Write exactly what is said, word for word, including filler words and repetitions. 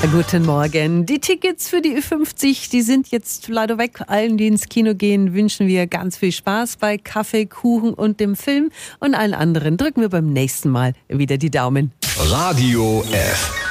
Guten Morgen. Die Tickets für die Ü fünfzig, die sind jetzt leider weg. Allen, die ins Kino gehen, wünschen wir ganz viel Spaß bei Kaffee, Kuchen und dem Film. Und allen anderen drücken wir beim nächsten Mal wieder die Daumen. Radio F.